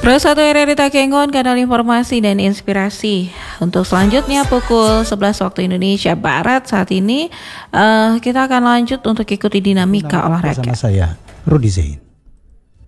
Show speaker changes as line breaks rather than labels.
Pro 1 RRI Takengon, kanal informasi dan inspirasi. Untuk selanjutnya pukul 11 waktu Indonesia Barat saat ini kita akan lanjut untuk ikuti dinamika olahraga.
Bersama saya, Rudi Zain.